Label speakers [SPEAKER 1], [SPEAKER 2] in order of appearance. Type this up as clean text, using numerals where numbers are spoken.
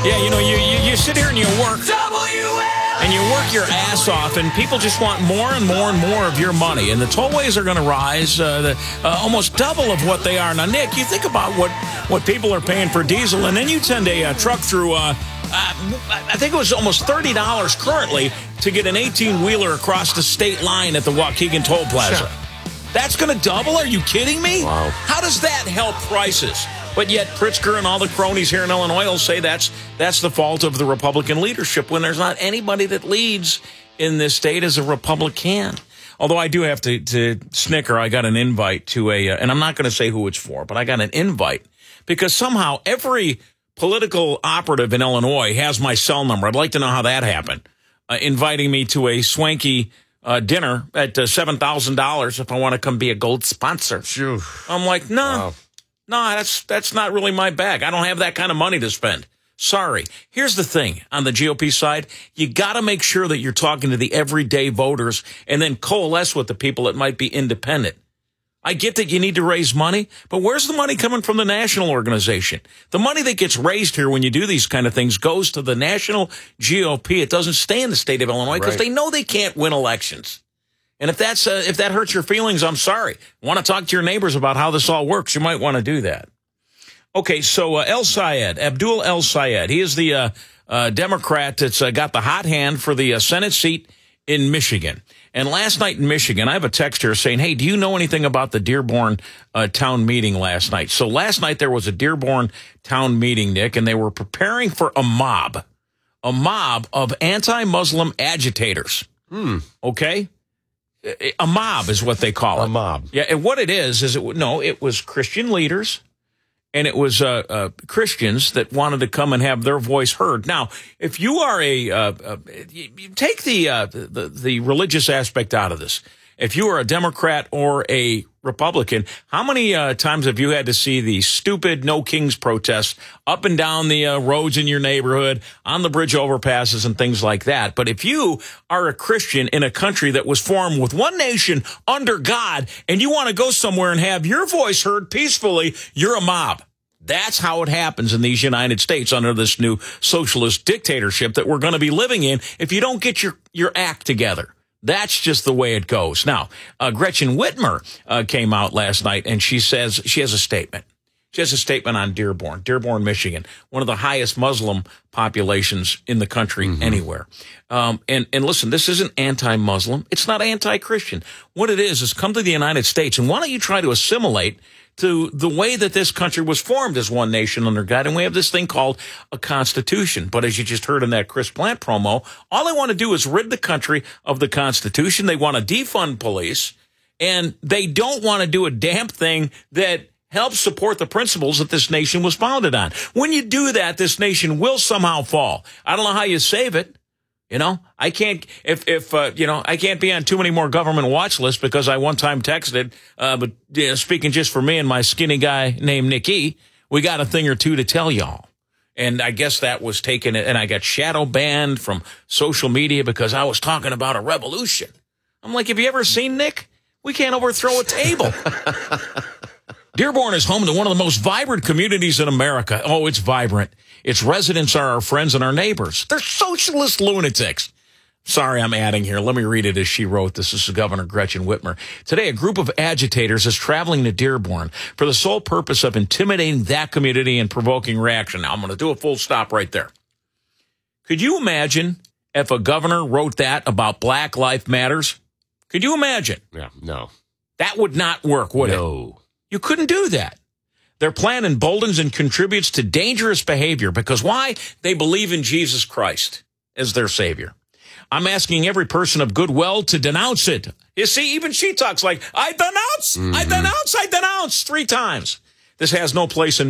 [SPEAKER 1] Yeah, you sit here and you work. And you work your ass off, and people just want more and more and more of your money. And the tollways are going to rise almost double of what they are. Now, Nick, you think about what people are paying for diesel, and then you send a truck through, I think it was almost $30 currently to get an 18-wheeler across the state line at the Waukegan Toll Plaza.
[SPEAKER 2] Sure.
[SPEAKER 1] That's going to double? Are you kidding me?
[SPEAKER 2] Wow.
[SPEAKER 1] How does that help prices? But yet Pritzker and all the cronies here in Illinois will say that's the fault of the Republican leadership when there's not anybody that leads in this state as a Republican. Although I do have to snicker, I got an invite to and I'm not going to say who it's for, but I got an invite because somehow every political operative in Illinois has my cell number. I'd like to know how that happened. Inviting me to a swanky dinner at $7,000 if I want to come be a gold sponsor.
[SPEAKER 2] Phew.
[SPEAKER 1] I'm like, no.
[SPEAKER 2] Wow.
[SPEAKER 1] No, that's not really my bag. I don't have that kind of money to spend. Sorry. Here's the thing. On the GOP side, you got to make sure that you're talking to the everyday voters and then coalesce with the people that might be independent. I get that you need to raise money, but where's the money coming from the national organization? The money that gets raised here when you do these kind of things goes to the national GOP. It doesn't stay in the state of Illinois because they know they can't win elections. And if that hurts your feelings, I'm sorry. Want to talk to your neighbors about how this all works, you might want to do that. Okay, so Abdul El Sayed, he is the Democrat that's got the hot hand for the Senate seat in Michigan. And last night in Michigan, I have a text here saying, hey, do you know anything about the Dearborn town meeting last night? So last night there was a Dearborn town meeting, Nick, and they were preparing for a mob of anti-Muslim agitators. Okay? A mob is what they call it.
[SPEAKER 2] A mob.
[SPEAKER 1] Yeah, and what it is it was Christian leaders, and it was Christians that wanted to come and have their voice heard. Now, if you are you take the religious aspect out of this. If you are a Democrat or a Republican, how many times have you had to see the stupid No Kings protests up and down the roads in your neighborhood, on the bridge overpasses and things like that? But if you are a Christian in a country that was formed with one nation under God and you want to go somewhere and have your voice heard peacefully, you're a mob. That's how it happens in these United States under this new socialist dictatorship that we're going to be living in if you don't get your act together. That's just the way it goes. Now, Gretchen Whitmer came out last night, and she says she has a statement. She has a statement on Dearborn, Michigan, one of the highest Muslim populations in the country anywhere. And listen, this isn't anti-Muslim. It's not anti-Christian. What it is come to the United States, and why don't you try to assimilate to the way that this country was formed as one nation under God, and we have this thing called a constitution. But as you just heard in that Chris Plant promo, all they want to do is rid the country of the Constitution. They want to defund police, and they don't want to do a damn thing that helps support the principles that this nation was founded on. When you do that, this nation will somehow fall. I don't know how you save it. You know, I can't, I can't be on too many more government watch lists because I one time texted, but speaking just for me and my skinny guy named Nicky, we got a thing or two to tell y'all. And I guess that was taken, and I got shadow banned from social media because I was talking about a revolution. I'm like, have you ever seen Nick? We can't overthrow a table. Dearborn is home to one of the most vibrant communities in America. Oh, it's vibrant. Its residents are our friends and our neighbors. They're socialist lunatics. Sorry, I'm adding here. Let me read it as she wrote. This is Governor Gretchen Whitmer. Today, a group of agitators is traveling to Dearborn for the sole purpose of intimidating that community and provoking reaction. Now, I'm going to do a full stop right there. Could you imagine if a governor wrote that about Black Lives Matters? Could you imagine?
[SPEAKER 2] Yeah, no.
[SPEAKER 1] That would not work, would it?
[SPEAKER 2] No.
[SPEAKER 1] You couldn't do that. Their plan emboldens and contributes to dangerous behavior because why? They believe in Jesus Christ as their Savior. I'm asking every person of goodwill to denounce it. You see, even she talks like, I denounce, I denounce, I denounce 3 times. This has no place in